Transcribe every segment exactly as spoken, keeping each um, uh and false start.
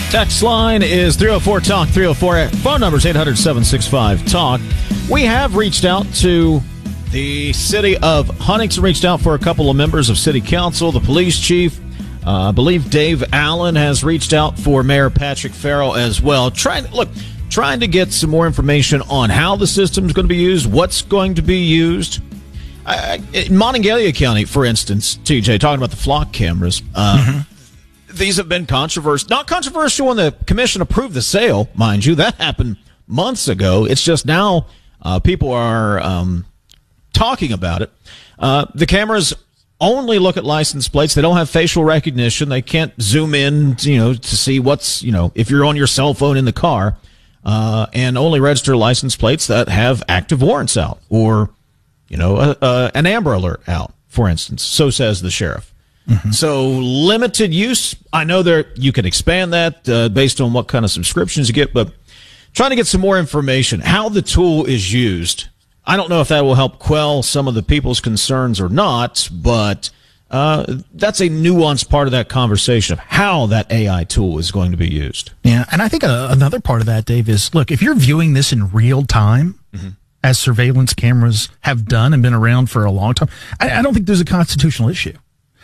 Text line is three oh four talk, three oh four. Phone number is eight hundred, seven six five, talk. We have reached out to the city of Huntington, reached out for a couple of members of city council, the police chief. Uh, I believe Dave Allen has reached out for Mayor Patrick Farrell as well. Trying, look, trying to get some more information on how the system is going to be used, what's going to be used. I, in Monongalia County, for instance, T J, talking about the flock cameras, uh, mm-hmm. These have been controversial. Not controversial when the commission approved the sale, mind you. That happened months ago. It's just now uh, people are um, talking about it. Uh, the cameras only look at license plates. They don't have facial recognition. They can't zoom in, you know, to see what's, you know, if you're on your cell phone in the car, uh, and only register license plates that have active warrants out or, you know, a, a, an Amber Alert out, for instance. So says the sheriff. Mm-hmm. So limited use. I know there you can expand that uh, based on what kind of subscriptions you get, but trying to get some more information how the tool is used. I don't know if that will help quell some of the people's concerns or not, but uh, that's a nuanced part of that conversation of how that A I tool is going to be used. Yeah, and I think uh, another part of that, Dave, is look, if you're viewing this in real time, mm-hmm. as surveillance cameras have done and been around for a long time, I, I don't think there's a constitutional issue.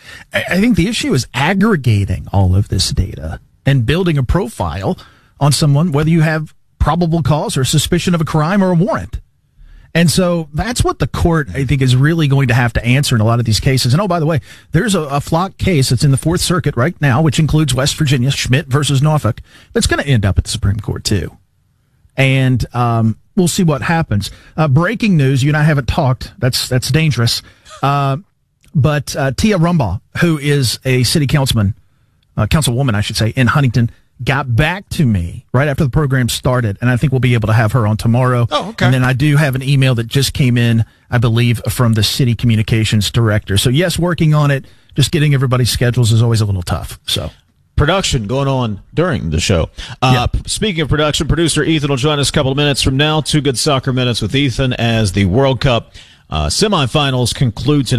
I think the issue is aggregating all of this data and building a profile on someone, whether you have probable cause or suspicion of a crime or a warrant. And so that's what the court, I think, is really going to have to answer in a lot of these cases. And oh, by the way, there's a, a flock case that's in the Fourth Circuit right now, which includes West Virginia, Schmidt versus Norfolk, that's going to end up at the Supreme Court, too. And um, we'll see what happens. Uh, breaking news, you and I haven't talked. That's, that's dangerous. Uh, But uh, Tia Rumbaugh, who is a city councilman, uh, councilwoman, I should say, in Huntington, got back to me right after the program started, and I think we'll be able to have her on tomorrow. Oh, okay. And then I do have an email that just came in, I believe, from the city communications director. So, yes, working on it. Just getting everybody's schedules is always a little tough. So, production going on during the show. Uh, yep. Speaking of production, producer Ethan will join us a couple of minutes from now. Two good soccer minutes with Ethan as the World Cup uh, semifinals conclude today.